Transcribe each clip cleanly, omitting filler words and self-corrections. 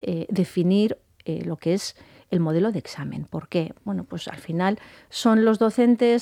definir lo que es el modelo de examen. ¿Por qué? Bueno, pues al final son las docentes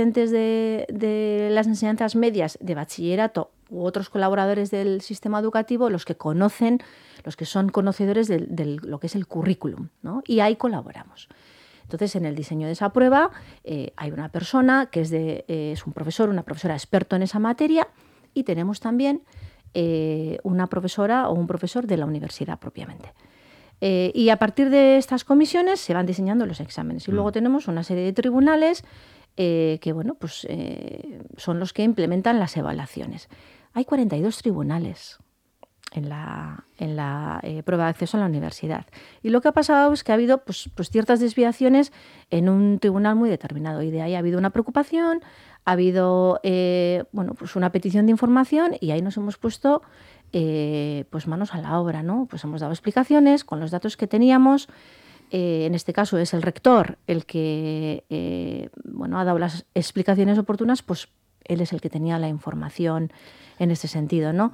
de las enseñanzas medias de bachillerato u otros colaboradores del sistema educativo los que conocen, los que son conocedores de lo que es el currículum, ¿no? Y ahí colaboramos. Entonces, en el diseño de esa prueba hay una persona que es un profesor, una profesora experto en esa materia, y tenemos también una profesora o un profesor de la universidad propiamente. Y a partir de estas comisiones se van diseñando los exámenes. Y luego tenemos una serie de tribunales que bueno, pues, son los que implementan las evaluaciones. Hay 42 tribunales en la prueba de acceso a la universidad. Y lo que ha pasado es que ha habido pues ciertas desviaciones en un tribunal muy determinado. Y de ahí ha habido una preocupación, ha habido pues una petición de información, y ahí nos hemos puesto pues manos a la obra, ¿no? Pues hemos dado explicaciones con los datos que teníamos. En este caso es el rector el que ha dado las explicaciones oportunas, pues él es el que tenía la información en este sentido, ¿no?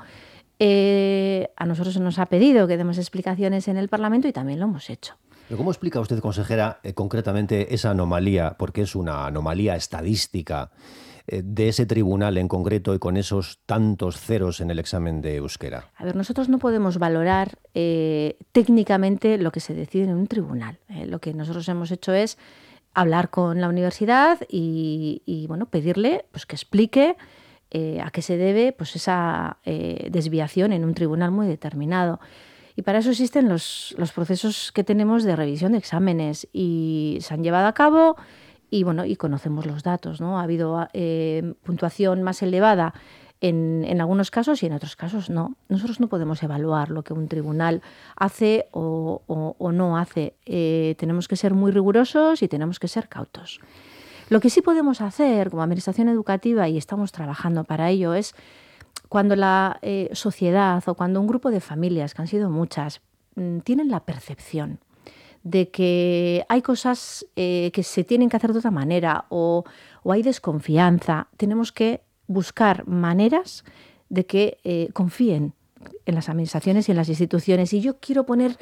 A nosotros se nos ha pedido que demos explicaciones en el Parlamento y también lo hemos hecho. ¿Pero cómo explica usted, consejera, concretamente esa anomalía, porque es una anomalía estadística, de ese tribunal en concreto y con esos tantos ceros en el examen de euskera? A ver, nosotros no podemos valorar técnicamente lo que se decide en un tribunal. Lo que nosotros hemos hecho es hablar con la universidad y pedirle pues que explique a qué se debe pues esa desviación en un tribunal muy determinado. Y para eso existen los procesos que tenemos de revisión de exámenes y se han llevado a cabo y conocemos los datos, ¿no? Ha habido puntuación más elevada en algunos casos y en otros casos no. Nosotros no podemos evaluar lo que un tribunal hace o no hace. Tenemos que ser muy rigurosos y tenemos que ser cautos. Lo que sí podemos hacer como Administración Educativa, y estamos trabajando para ello, es cuando la sociedad o cuando un grupo de familias, que han sido muchas, tienen la percepción de que hay cosas que se tienen que hacer de otra manera o hay desconfianza, tenemos que buscar maneras de que confíen en las administraciones y en las instituciones. Y yo quiero poner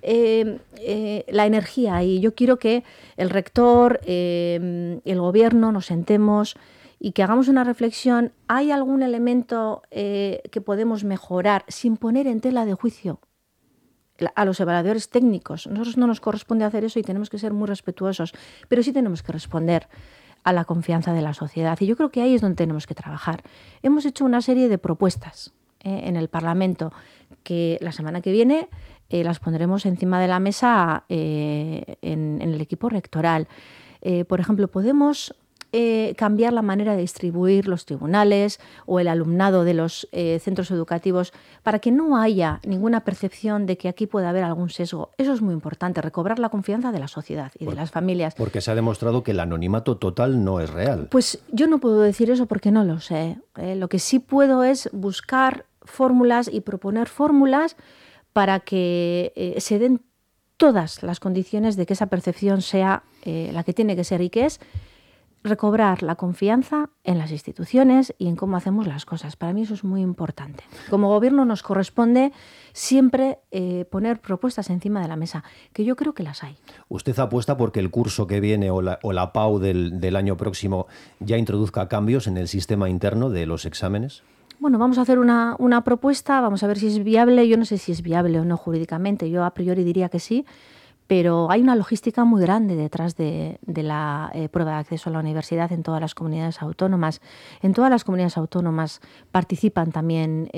la energía ahí. Yo quiero que el rector, el gobierno, nos sentemos y que hagamos una reflexión. ¿Hay algún elemento que podemos mejorar sin poner en tela de juicio a los evaluadores técnicos? Nosotros no nos corresponde hacer eso y tenemos que ser muy respetuosos, pero sí tenemos que responder a la confianza de la sociedad. Y yo creo que ahí es donde tenemos que trabajar. Hemos hecho una serie de propuestas en el Parlamento que la semana que viene las pondremos encima de la mesa en el equipo rectoral. Por ejemplo, podemos cambiar la manera de distribuir los tribunales o el alumnado de los centros educativos para que no haya ninguna percepción de que aquí puede haber algún sesgo. Eso es muy importante, recobrar la confianza de la sociedad y de las familias. Porque se ha demostrado que el anonimato total no es real. Pues yo no puedo decir eso porque no lo sé. Lo que sí puedo es buscar fórmulas y proponer fórmulas para que se den todas las condiciones de que esa percepción sea la que tiene que ser, y que es recobrar la confianza en las instituciones y en cómo hacemos las cosas. Para mí eso es muy importante. Como gobierno nos corresponde siempre poner propuestas encima de la mesa, que yo creo que las hay. ¿Usted apuesta porque el curso que viene o la PAU del año próximo ya introduzca cambios en el sistema interno de los exámenes? Bueno, vamos a hacer una propuesta, vamos a ver si es viable. Yo no sé si es viable o no jurídicamente, yo a priori diría que sí, pero hay una logística muy grande detrás de la prueba de acceso a la universidad en todas las comunidades autónomas. En todas las comunidades autónomas participan también,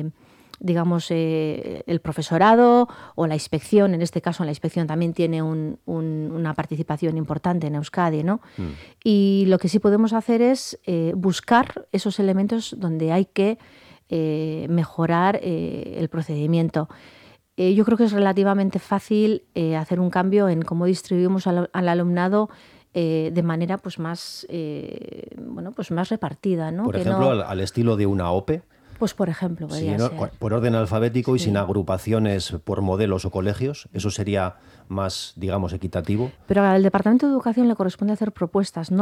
el profesorado o la inspección. En este caso, la inspección también tiene una participación importante en Euskadi, ¿no? Y lo que sí podemos hacer es buscar esos elementos donde hay que mejorar el procedimiento. Yo creo que es relativamente fácil hacer un cambio en cómo distribuimos al alumnado de manera pues más más repartida, ¿no? Por ejemplo, al estilo de una OPE. Pues por ejemplo, podría ser. Por orden alfabético y sin agrupaciones por modelos o colegios, eso sería más, digamos, equitativo. Pero al Departamento de Educación le corresponde hacer propuestas, no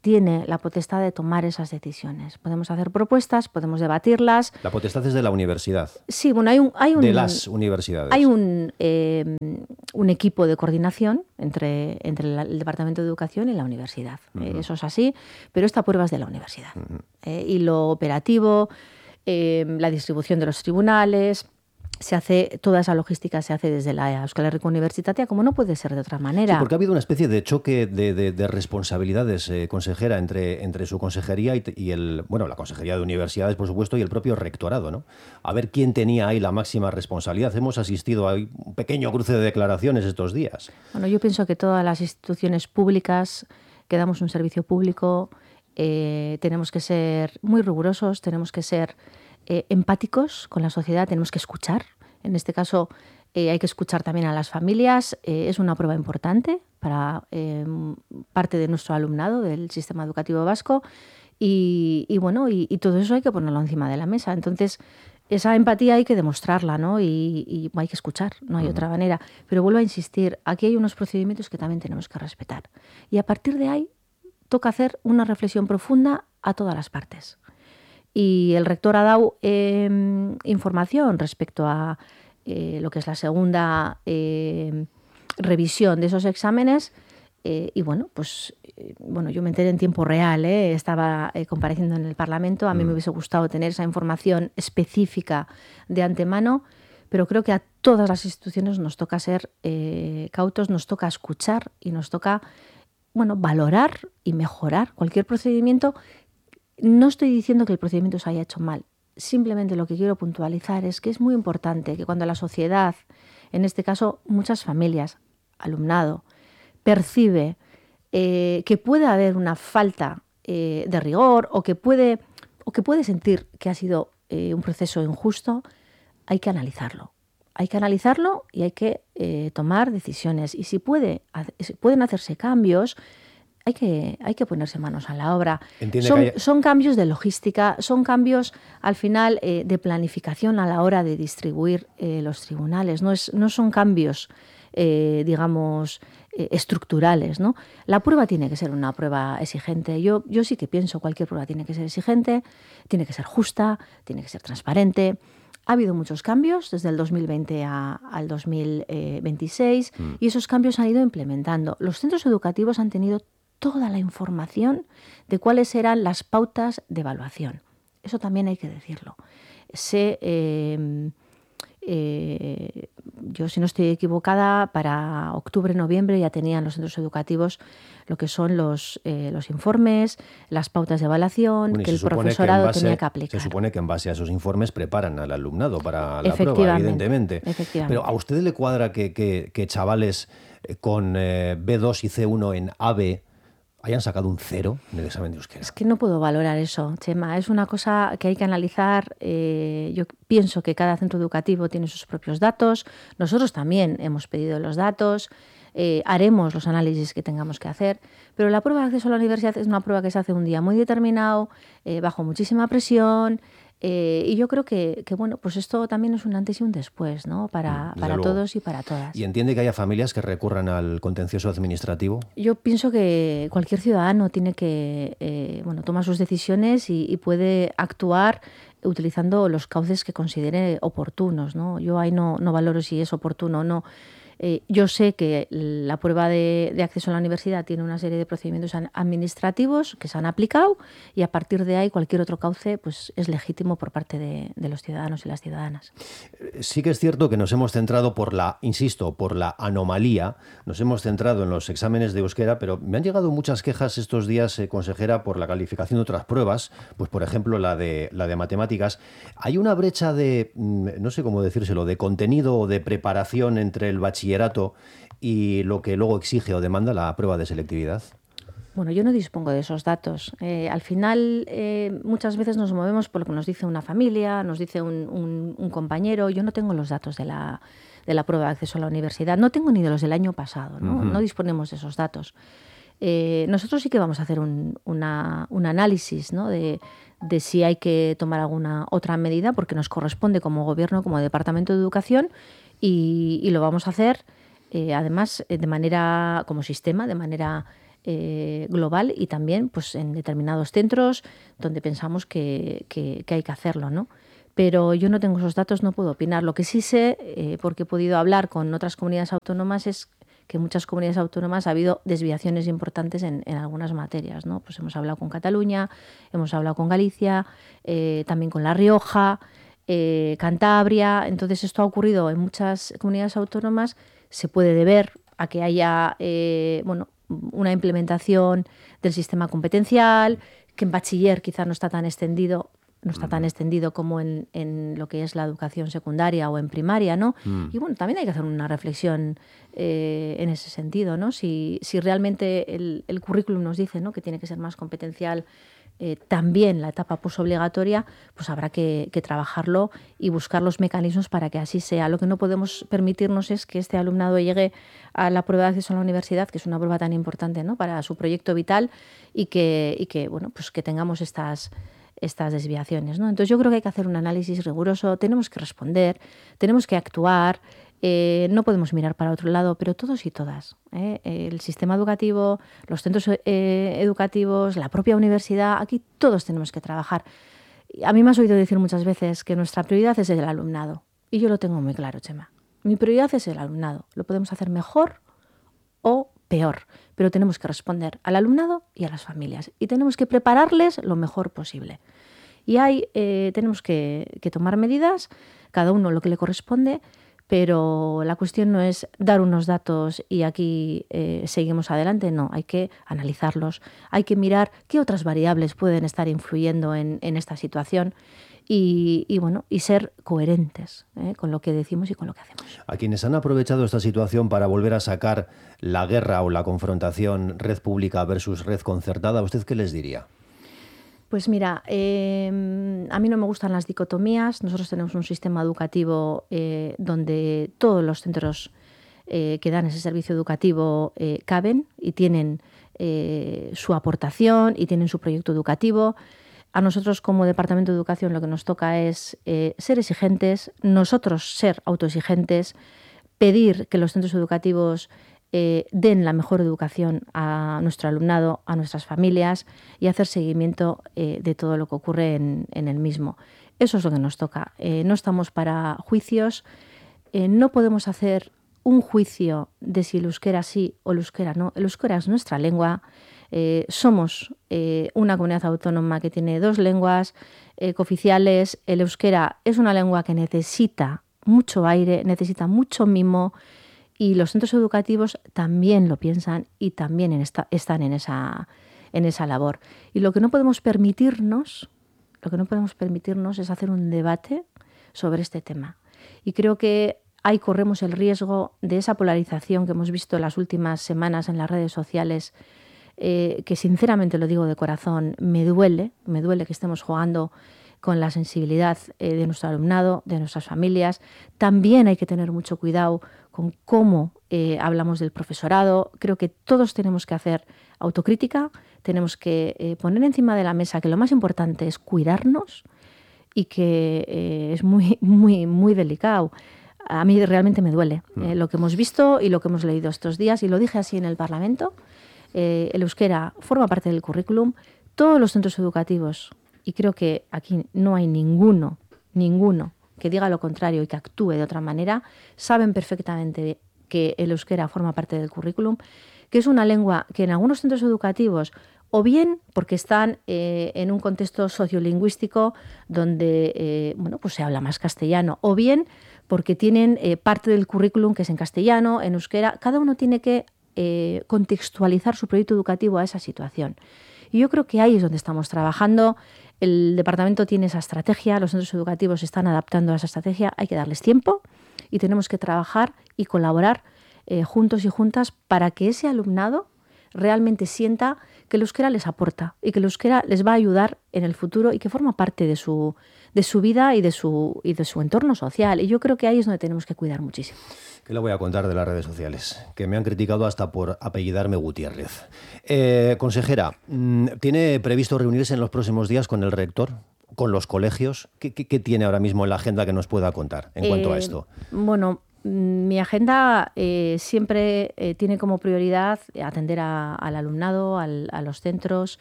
tiene la potestad de tomar esas decisiones. Podemos hacer propuestas, podemos debatirlas. La potestad es de la universidad. Sí, bueno, de las universidades. Hay un equipo de coordinación entre el Departamento de Educación y la universidad. Eso es así, pero esta prueba es de la universidad. Y lo operativo, la distribución de los tribunales, toda esa logística se hace desde la Euskal Herriko Unibertsitatea, como no puede ser de otra manera. Sí, porque ha habido una especie de choque de responsabilidades, consejera, entre su consejería y la Consejería de Universidades, por supuesto, y el propio rectorado, ¿no? A ver quién tenía ahí la máxima responsabilidad. Hemos asistido a un pequeño cruce de declaraciones estos días. Bueno, yo pienso que todas las instituciones públicas que damos un servicio público tenemos que ser muy rigurosos, tenemos que ser empáticos con la sociedad, tenemos que escuchar. En este caso hay que escuchar también a las familias. Es una prueba importante para parte de nuestro alumnado del sistema educativo vasco y todo eso hay que ponerlo encima de la mesa. Entonces, esa empatía hay que demostrarla, ¿no? Y hay que escuchar, no hay otra manera. Pero vuelvo a insistir, aquí hay unos procedimientos que también tenemos que respetar. Y a partir de ahí toca hacer una reflexión profunda a todas las partes. Y el rector ha dado información respecto a lo que es la segunda revisión de esos exámenes. Yo me enteré en tiempo real, estaba compareciendo en el Parlamento. A mí me hubiese gustado tener esa información específica de antemano, pero creo que a todas las instituciones nos toca ser cautos, nos toca escuchar y nos toca valorar y mejorar cualquier procedimiento. No estoy diciendo que el procedimiento se haya hecho mal. Simplemente lo que quiero puntualizar es que es muy importante que cuando la sociedad, en este caso muchas familias, alumnado, percibe que puede haber una falta de rigor o que puede sentir que ha sido un proceso injusto, hay que analizarlo. Hay que analizarlo y hay que tomar decisiones. Y si pueden hacerse cambios, hay que ponerse manos a la obra. Son cambios de logística, son cambios al final de planificación a la hora de distribuir los tribunales. No son cambios, estructurales, ¿no? La prueba tiene que ser una prueba exigente. Yo sí que pienso cualquier prueba tiene que ser exigente, tiene que ser justa, tiene que ser transparente. Ha habido muchos cambios desde el 2020 al 2026 y esos cambios se han ido implementando. Los centros educativos han tenido toda la información de cuáles eran las pautas de evaluación. Eso también hay que decirlo. Yo, si no estoy equivocada, para octubre, noviembre ya tenían los centros educativos lo que son los informes, las pautas de evaluación, que el profesorado tenía que aplicar. Se supone que en base a esos informes preparan al alumnado para la prueba, evidentemente. Pero ¿a usted le cuadra que chavales con B2 y C1 en AB hayan sacado un 0 en el examen de euskera? Es que no puedo valorar eso, Chema. Es una cosa que hay que analizar. Yo pienso que cada centro educativo tiene sus propios datos. Nosotros también hemos pedido los datos. Haremos los análisis que tengamos que hacer. Pero la prueba de acceso a la universidad es una prueba que se hace un día muy determinado, bajo muchísima presión. Y yo creo que pues esto también es un antes y un después, ¿no? Para todos y para todas. ¿Y entiende que haya familias que recurran al contencioso administrativo? Yo pienso que cualquier ciudadano tiene que toma sus decisiones y puede actuar utilizando los cauces que considere oportunos, ¿no? Yo ahí no valoro si es oportuno o no. Yo sé que la prueba de acceso a la universidad tiene una serie de procedimientos administrativos que se han aplicado y a partir de ahí cualquier otro cauce pues, es legítimo por parte de los ciudadanos y las ciudadanas. Sí que es cierto que nos hemos centrado por la anomalía, nos hemos centrado en los exámenes de euskera, pero me han llegado muchas quejas estos días, consejera, por la calificación de otras pruebas, pues por ejemplo la de matemáticas. Hay una brecha de, no sé cómo decírselo, de contenido o de preparación entre el bachillerato y lo que luego exige o demanda la prueba de selectividad. Bueno, yo no dispongo de esos datos. Al final, muchas veces nos movemos por lo que nos dice una familia, nos dice un compañero. Yo no tengo los datos de la prueba de acceso a la universidad. No tengo ni de los del año pasado, ¿no? Uh-huh. No disponemos de esos datos. Nosotros sí que vamos a hacer un análisis, ¿no? de si hay que tomar alguna otra medida, porque nos corresponde como Gobierno, como Departamento de Educación, y lo vamos a hacer, además, de manera como sistema, de manera global y también pues, en determinados centros donde pensamos que hay que hacerlo, ¿no? Pero yo no tengo esos datos, no puedo opinar. Lo que sí sé, porque he podido hablar con otras comunidades autónomas, es que en muchas comunidades autónomas ha habido desviaciones importantes en algunas materias, ¿no? Pues hemos hablado con Cataluña, hemos hablado con Galicia, también con La Rioja, Cantabria. Entonces esto ha ocurrido en muchas comunidades autónomas. Se puede deber a que haya una implementación del sistema competencial, que en bachiller quizá no está tan extendido como en lo que es la educación secundaria o en primaria, ¿no? Y bueno, también hay que hacer una reflexión en ese sentido, ¿no? Si realmente el currículum nos dice, ¿no?, que tiene que ser más competencial, también la etapa posobligatoria, pues habrá que trabajarlo y buscar los mecanismos para que así sea. Lo que no podemos permitirnos es que este alumnado llegue a la prueba de acceso a la universidad, que es una prueba tan importante, ¿no?, para su proyecto vital, y que bueno, pues que tengamos estas desviaciones, ¿no? Entonces yo creo que hay que hacer un análisis riguroso, tenemos que responder, tenemos que actuar. No podemos mirar para otro lado, pero todos y todas, el sistema educativo, los centros educativos, la propia universidad, aquí todos tenemos que trabajar. A mí me has oído decir muchas veces que nuestra prioridad es el alumnado, y yo lo tengo muy claro, Chema. Mi prioridad es el alumnado. Lo podemos hacer mejor o peor, pero tenemos que responder al alumnado y a las familias, y tenemos que prepararles lo mejor posible. Y ahí tenemos que tomar medidas, cada uno lo que le corresponde, pero la cuestión no es dar unos datos y aquí seguimos adelante. No, hay que analizarlos, hay que mirar qué otras variables pueden estar influyendo en esta situación y ser coherentes con lo que decimos y con lo que hacemos. A quienes han aprovechado esta situación para volver a sacar la guerra o la confrontación red pública versus red concertada, ¿usted qué les diría? Pues mira, a mí no me gustan las dicotomías. Nosotros tenemos un sistema educativo donde todos los centros que dan ese servicio educativo caben y tienen su aportación y tienen su proyecto educativo. A nosotros como Departamento de Educación lo que nos toca es ser exigentes, nosotros ser autoexigentes, pedir que los centros educativos den la mejor educación a nuestro alumnado, a nuestras familias, y hacer seguimiento de todo lo que ocurre en el mismo. Eso es lo que nos toca. No estamos para juicios, no podemos hacer un juicio de si el euskera sí o el euskera no. El euskera es nuestra lengua. Somos una comunidad autónoma que tiene 2 lenguas cooficiales. El euskera es una lengua que necesita mucho aire, necesita mucho mimo, y los centros educativos también lo piensan y también están en esa labor. Y lo que no podemos permitirnos es hacer un debate sobre este tema. Y creo que ahí corremos el riesgo de esa polarización que hemos visto en las últimas semanas en las redes sociales, que sinceramente lo digo de corazón, me duele que estemos jugando con la sensibilidad de nuestro alumnado, de nuestras familias. También hay que tener mucho cuidado con cómo hablamos del profesorado. Creo que todos tenemos que hacer autocrítica, tenemos que poner encima de la mesa que lo más importante es cuidarnos y que es muy, muy, muy delicado. A mí realmente me duele lo que hemos visto y lo que hemos leído estos días, y lo dije así en el Parlamento. El euskera forma parte del currículum. Todos los centros educativos, y creo que aquí no hay ninguno que diga lo contrario y que actúe de otra manera, saben perfectamente que el euskera forma parte del currículum, que es una lengua que en algunos centros educativos, o bien porque están en un contexto sociolingüístico donde pues se habla más castellano, o bien porque tienen parte del currículum que es en castellano, en euskera. Cada uno tiene que contextualizar su proyecto educativo a esa situación. Y yo creo que ahí es donde estamos trabajando. El departamento tiene esa estrategia, los centros educativos se están adaptando a esa estrategia, hay que darles tiempo y tenemos que trabajar y colaborar juntos y juntas para que ese alumnado realmente sienta que el euskera les aporta y que el euskera les va a ayudar en el futuro y que forma parte de su vida y de su entorno social. Y yo creo que ahí es donde tenemos que cuidar muchísimo. ¿Qué le voy a contar de las redes sociales? Que me han criticado hasta por apellidarme Gutiérrez. Consejera, ¿tiene previsto reunirse en los próximos días con el rector, con los colegios? ¿Qué tiene ahora mismo en la agenda que nos pueda contar en cuanto a esto? Bueno, Mi agenda siempre tiene como prioridad atender al alumnado, a los centros.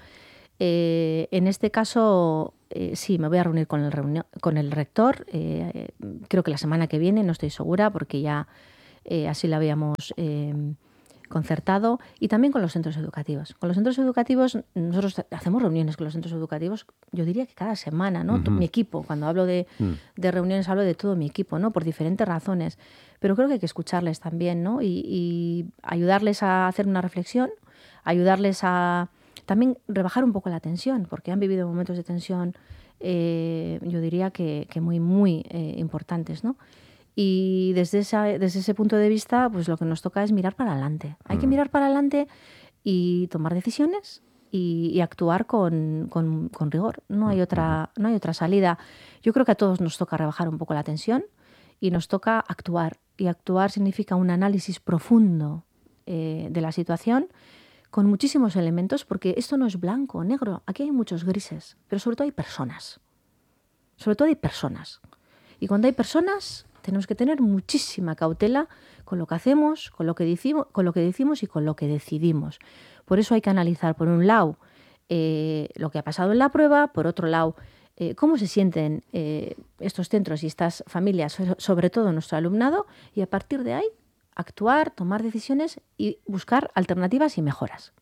En este caso, sí, me voy a reunir con el rector. Creo que la semana que viene, no estoy segura, porque ya así lo habíamos concertado, y también con los centros educativos. Con los centros educativos, nosotros hacemos reuniones con los centros educativos, yo diría que cada semana, ¿no? Mi equipo, cuando hablo de reuniones, hablo de todo mi equipo, ¿no? Por diferentes razones. Pero creo que hay que escucharles también, ¿no? Y ayudarles a hacer una reflexión, ayudarles a también rebajar un poco la tensión, porque han vivido momentos de tensión, yo diría que muy, muy importantes, ¿no? Y desde ese punto de vista, pues lo que nos toca es mirar para adelante. Hay que mirar para adelante y tomar decisiones y actuar con rigor. No hay otra salida. Yo creo que a todos nos toca rebajar un poco la tensión y nos toca actuar. Y actuar significa un análisis profundo de la situación con muchísimos elementos, porque esto no es blanco o negro. Aquí hay muchos grises, pero sobre todo hay personas. Sobre todo hay personas. Y cuando hay personas, tenemos que tener muchísima cautela con lo que hacemos, con lo que decimos y con lo que decidimos. Por eso hay que analizar, por un lado, lo que ha pasado en la prueba, por otro lado, cómo se sienten estos centros y estas familias, sobre todo nuestro alumnado, y a partir de ahí actuar, tomar decisiones y buscar alternativas y mejoras.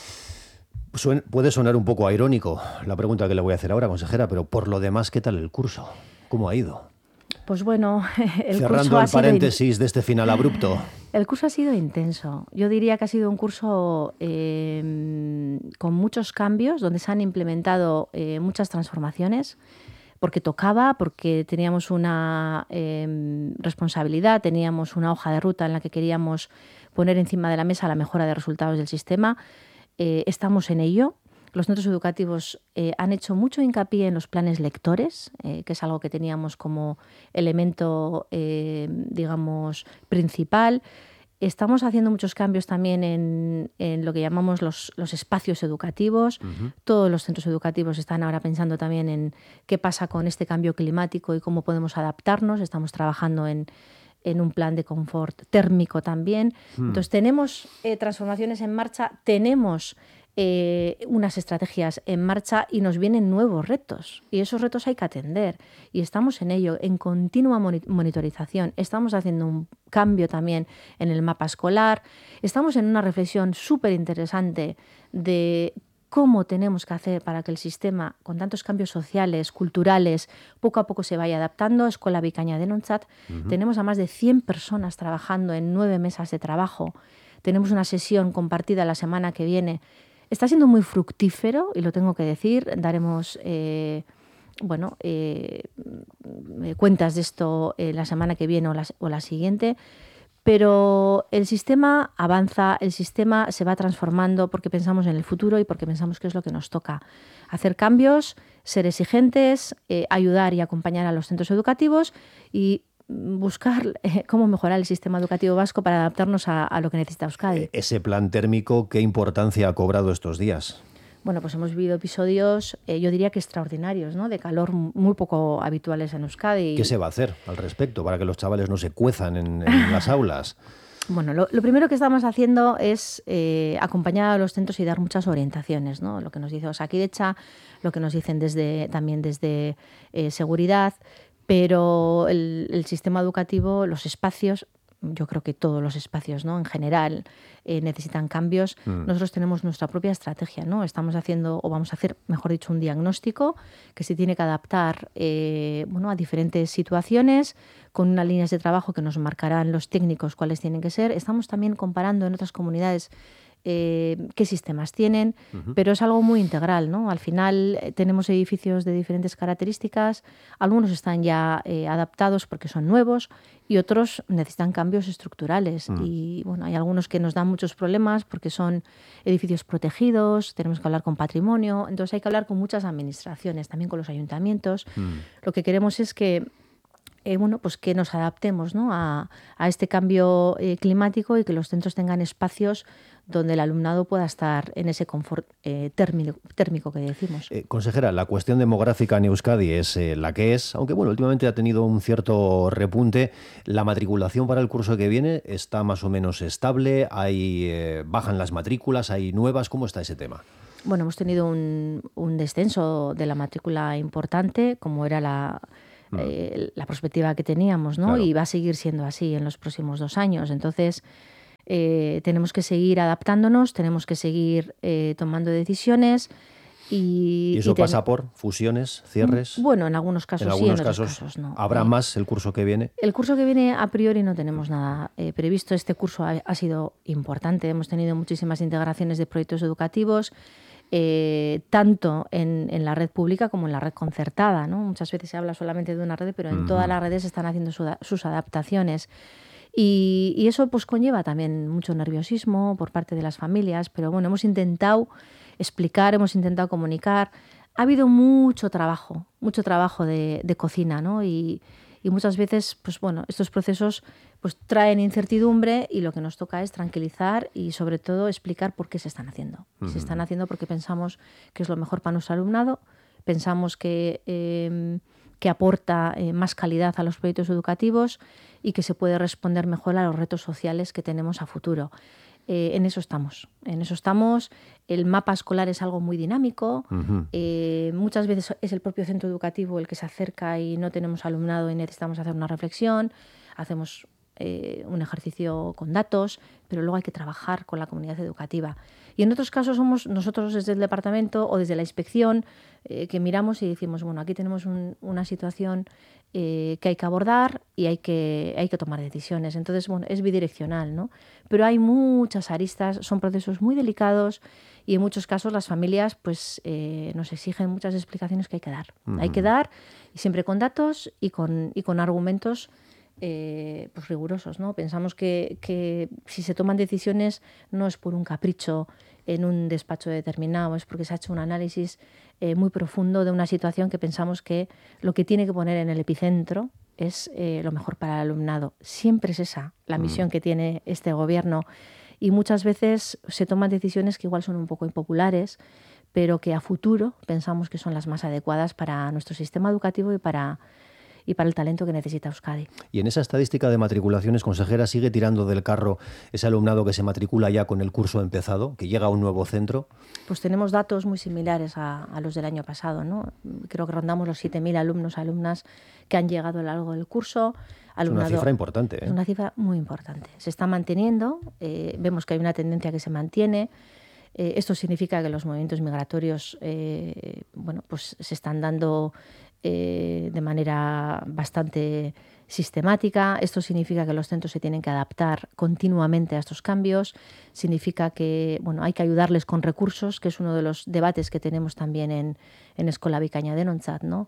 Puede sonar un poco irónico la pregunta que le voy a hacer ahora, consejera, pero por lo demás, ¿qué tal el curso? ¿Cómo ha ido? Pues bueno, cerrando el paréntesis de este final abrupto. El curso ha sido intenso. Yo diría que ha sido un curso con muchos cambios, donde se han implementado muchas transformaciones, porque tocaba, porque teníamos una responsabilidad, teníamos una hoja de ruta en la que queríamos poner encima de la mesa la mejora de resultados del sistema. Estamos en ello. Los centros educativos han hecho mucho hincapié en los planes lectores, que es algo que teníamos como elemento, digamos, principal. Estamos haciendo muchos cambios también en lo que llamamos los espacios educativos. Todos los centros educativos están ahora pensando también en qué pasa con este cambio climático y cómo podemos adaptarnos. Estamos trabajando en un plan de confort térmico también. Entonces tenemos transformaciones en marcha, tenemos unas estrategias en marcha y nos vienen nuevos retos, y esos retos hay que atender, y estamos en ello, en continua monitorización. Estamos haciendo un cambio también en el mapa escolar, estamos en una reflexión súper interesante de cómo tenemos que hacer para que el sistema, con tantos cambios sociales, culturales, poco a poco se vaya adaptando. Escola Bikaina Denontzat. Tenemos a más de 100 personas trabajando en 9 mesas de trabajo. Tenemos una sesión compartida la semana que viene. Está siendo muy fructífero, y lo tengo que decir. Daremos cuentas de esto la semana que viene o la siguiente. Pero el sistema avanza, el sistema se va transformando porque pensamos en el futuro y porque pensamos que es lo que nos toca. Hacer cambios, ser exigentes, ayudar y acompañar a los centros educativos y buscar cómo mejorar el sistema educativo vasco para adaptarnos a lo que necesita Euskadi. Ese plan térmico, ¿qué importancia ha cobrado estos días? Bueno, pues hemos vivido episodios, yo diría que extraordinarios, ¿no? De calor muy poco habituales en Euskadi. ¿Qué se va a hacer al respecto para que los chavales no se cuezan en las aulas? Bueno, lo primero que estamos haciendo es acompañar a los centros y dar muchas orientaciones, ¿no? Lo que nos dice Osakidetza, lo que nos dicen también desde seguridad, pero el sistema educativo, los espacios, yo creo que todos los espacios, ¿no? En general necesitan cambios. Nosotros tenemos nuestra propia estrategia, ¿no? Estamos haciendo, o vamos a hacer, mejor dicho, un diagnóstico que se tiene que adaptar a diferentes situaciones, con unas líneas de trabajo que nos marcarán los técnicos cuáles tienen que ser. Estamos también comparando en otras comunidades qué sistemas tienen, pero es algo muy integral, ¿no? Al final tenemos edificios de diferentes características, algunos están ya adaptados porque son nuevos y otros necesitan cambios estructurales. Y bueno, hay algunos que nos dan muchos problemas porque son edificios protegidos, tenemos que hablar con patrimonio, entonces hay que hablar con muchas administraciones, también con los ayuntamientos. Lo que queremos es que bueno, pues que nos adaptemos, ¿no?, a este cambio climático y que los centros tengan espacios donde el alumnado pueda estar en ese confort térmico que decimos. Consejera, la cuestión demográfica en Euskadi es la que es, aunque bueno, últimamente ha tenido un cierto repunte. ¿La matriculación para el curso que viene está más o menos estable? ¿Bajan las matrículas? ¿Hay nuevas? ¿Cómo está ese tema? Bueno, hemos tenido un descenso de la matrícula importante, como era la perspectiva que teníamos, ¿no? Claro. Y va a seguir siendo así en los próximos 2 años. Entonces, tenemos que seguir adaptándonos, tenemos que seguir tomando decisiones. ¿Y eso pasa por fusiones, cierres? Bueno, en algunos casos sí, en otros casos no. ¿Habrá más el curso que viene? El curso que viene, a priori, no tenemos nada previsto. Este curso ha sido importante. Hemos tenido muchísimas integraciones de proyectos educativos, tanto en la red pública como en la red concertada, ¿no? Muchas veces se habla solamente de una red, pero en todas las redes se están haciendo sus adaptaciones. Y eso pues conlleva también mucho nerviosismo por parte de las familias, pero bueno, hemos intentado explicar, hemos intentado comunicar. Ha habido mucho trabajo de cocina, ¿no? Y muchas veces, pues bueno, estos procesos pues traen incertidumbre y lo que nos toca es tranquilizar y sobre todo explicar por qué se están haciendo. Se están haciendo porque pensamos que es lo mejor para nuestro alumnado, pensamos que aporta más calidad a los proyectos educativos y que se puede responder mejor a los retos sociales que tenemos a futuro. En eso estamos. El mapa escolar es algo muy dinámico. Muchas veces es el propio centro educativo el que se acerca y no tenemos alumnado y necesitamos hacer una reflexión. Hacemos un ejercicio con datos, pero luego hay que trabajar con la comunidad educativa. Y en otros casos somos nosotros desde el departamento o desde la inspección que miramos y decimos, bueno, aquí tenemos una situación que hay que abordar y hay que tomar decisiones. Entonces, bueno, es bidireccional, ¿no? Pero hay muchas aristas, son procesos muy delicados y en muchos casos las familias pues nos exigen muchas explicaciones que hay que dar. Hay que dar, y siempre con datos y con argumentos pues rigurosos, ¿no? Pensamos que si se toman decisiones no es por un capricho en un despacho determinado, es porque se ha hecho un análisis muy profundo de una situación que pensamos que lo que tiene que poner en el epicentro es lo mejor para el alumnado. Siempre es esa la misión que tiene este gobierno y muchas veces se toman decisiones que igual son un poco impopulares, pero que a futuro pensamos que son las más adecuadas para nuestro sistema educativo y para el talento que necesita Euskadi. Y en esa estadística de matriculaciones, consejera, ¿sigue tirando del carro ese alumnado que se matricula ya con el curso empezado, que llega a un nuevo centro? Pues tenemos datos muy similares a los del año pasado, ¿no? Creo que rondamos los 7.000 alumnas que han llegado a lo largo del curso. Es una cifra importante, ¿eh? Es una cifra muy importante. Se está manteniendo, vemos que hay una tendencia que se mantiene. Esto significa que los movimientos migratorios pues se están dando de manera bastante sistemática. Esto significa que los centros se tienen que adaptar continuamente a estos cambios. Significa que hay que ayudarles con recursos, que es uno de los debates que tenemos también en Eskola Bikaina Denontzat, ¿no?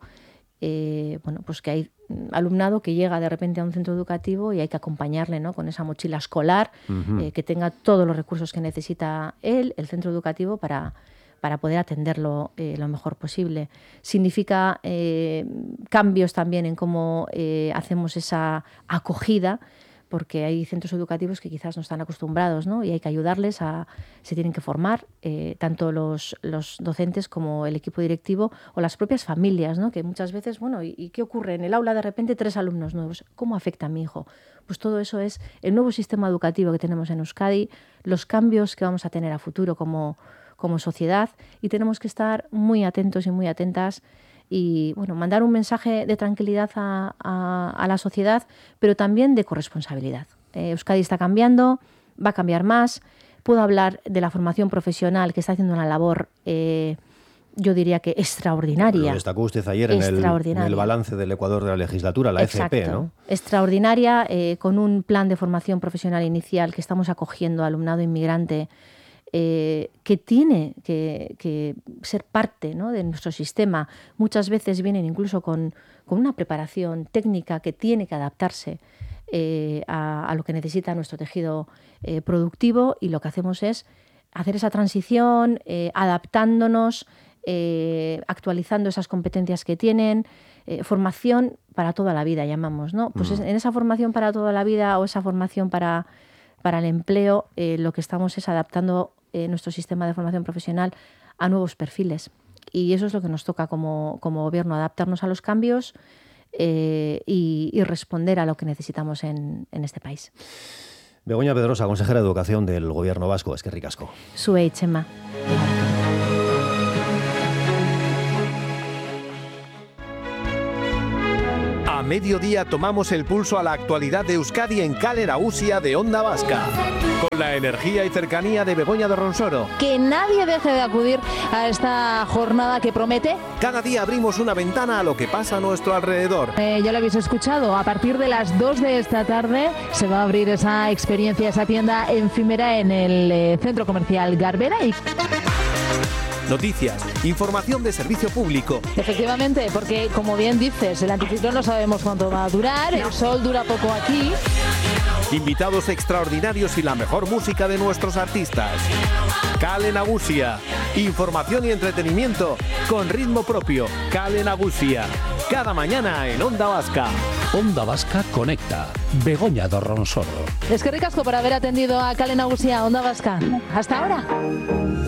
Pues que hay alumnado que llega de repente a un centro educativo y hay que acompañarle, ¿no?, con esa mochila escolar, que tenga todos los recursos que necesita el centro educativo para poder atenderlo lo mejor posible. Significa cambios también en cómo hacemos esa acogida, porque hay centros educativos que quizás no están acostumbrados, ¿no? Y hay que ayudarles se tienen que formar, tanto los docentes como el equipo directivo o las propias familias, ¿no? Que muchas veces, ¿y qué ocurre? En el aula de repente 3 alumnos nuevos. ¿Cómo afecta a mi hijo? Pues todo eso es el nuevo sistema educativo que tenemos en Euskadi, los cambios que vamos a tener a futuro como sociedad, y tenemos que estar muy atentos y muy atentas y mandar un mensaje de tranquilidad a la sociedad, pero también de corresponsabilidad. Euskadi está cambiando, va a cambiar más. Puedo hablar de la formación profesional, que está haciendo una labor, yo diría que extraordinaria. Lo destacó usted ayer en el balance del Ecuador de la legislatura, la Exacto. FP, ¿no? Extraordinaria, con un plan de formación profesional inicial que estamos acogiendo a alumnado inmigrante que tiene que ser parte, ¿no?, de nuestro sistema. Muchas veces vienen incluso con una preparación técnica que tiene que adaptarse a lo que necesita nuestro tejido productivo, y lo que hacemos es hacer esa transición, adaptándonos, actualizando esas competencias que tienen, formación para toda la vida, llamamos, ¿no? Pues en esa formación para toda la vida o esa formación para el empleo, lo que estamos es adaptando nuestro sistema de formación profesional a nuevos perfiles. Y eso es lo que nos toca como gobierno, adaptarnos a los cambios y responder a lo que necesitamos en este país. Begoña Pedrosa, consejera de Educación del Gobierno vasco. Eskerrik asko. Zuei, Txema. A mediodía tomamos el pulso a la actualidad de Euskadi en Kale Nagusia de Onda Vasca. Con la energía y cercanía de Begoña Dorronsoro. Que nadie deje de acudir a esta jornada que promete. Cada día abrimos una ventana a lo que pasa a nuestro alrededor. Ya lo habéis escuchado, a partir de las 2 de esta tarde se va a abrir esa experiencia, esa tienda efímera en el centro comercial Garbera. Noticias, información de servicio público. Efectivamente, porque como bien dices, el anticiclón no sabemos cuánto va a durar, el sol dura poco aquí. Invitados extraordinarios y la mejor música de nuestros artistas. Kale Nagusia, información y entretenimiento con ritmo propio. Kale Nagusia, cada mañana en Onda Vasca. Onda Vasca conecta. Begoña Dorronsoro. Eskerrik asko por haber atendido a Kale Nagusia, Onda Vasca. Hasta ahora.